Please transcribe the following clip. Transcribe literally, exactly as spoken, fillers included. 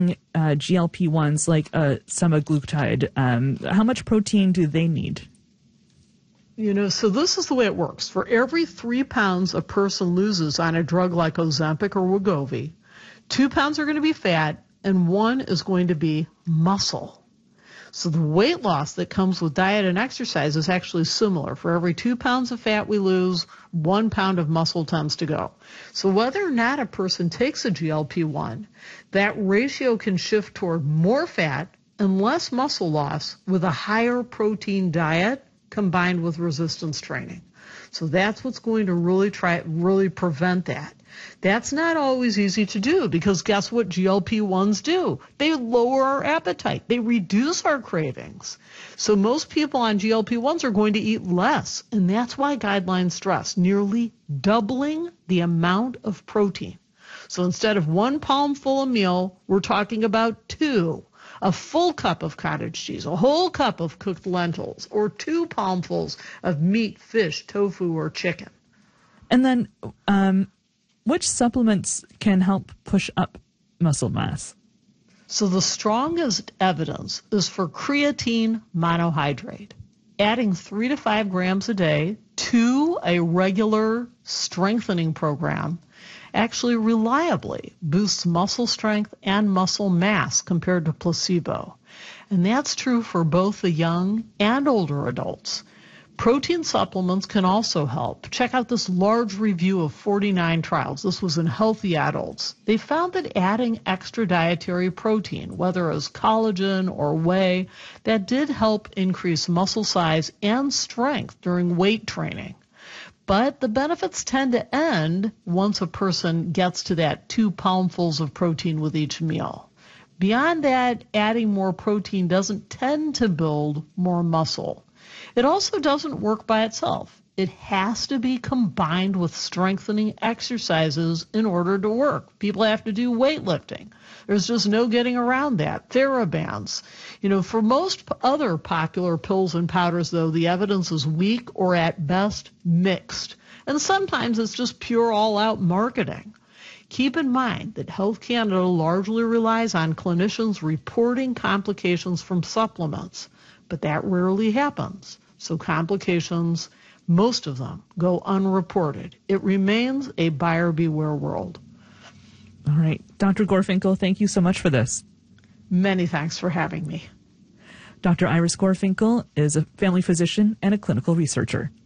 uh, G L P ones like uh, semaglutide, um, how much protein do they need? You know, so this is the way it works. For every three pounds a person loses on a drug like Ozempic or Wegovy, two pounds are going to be fat and one is going to be muscle. So the weight loss that comes with diet and exercise is actually similar. For every two pounds of fat we lose, one pound of muscle tends to go. So whether or not a person takes a G L P one, that ratio can shift toward more fat and less muscle loss with a higher protein diet combined with resistance training. So that's what's going to really try, really prevent that. That's not always easy to do because guess what G L P ones do? They lower our appetite. They reduce our cravings. So most people on G L P ones are going to eat less, and that's why guidelines stress nearly doubling the amount of protein. So instead of one palmful a meal, we're talking about two. A full cup of cottage cheese, a whole cup of cooked lentils, or two palmfuls of meat, fish, tofu, or chicken. And then um, which supplements can help push up muscle mass? So the strongest evidence is for creatine monohydrate. Adding three to five grams a day to a regular strengthening program actually reliably boosts muscle strength and muscle mass compared to placebo. And that's true for both the young and older adults. Protein supplements can also help. Check out this large review of forty-nine trials. This was in healthy adults. They found that adding extra dietary protein, whether as collagen or whey, that did help increase muscle size and strength during weight training. But the benefits tend to end once a person gets to that two palmfuls of protein with each meal. Beyond that, adding more protein doesn't tend to build more muscle. It also doesn't work by itself. It has to be combined with strengthening exercises in order to work. People have to do weightlifting. There's just no getting around that. TheraBands. You know, for most other popular pills and powders, though, the evidence is weak or at best mixed. And sometimes it's just pure all-out marketing. Keep in mind that Health Canada largely relies on clinicians reporting complications from supplements, but that rarely happens. So complications, most of them, go unreported. It remains a buyer beware world. All right. Doctor Gorfinkel, thank you so much for this. Many thanks for having me. Doctor Iris Gorfinkel is a family physician and a clinical researcher.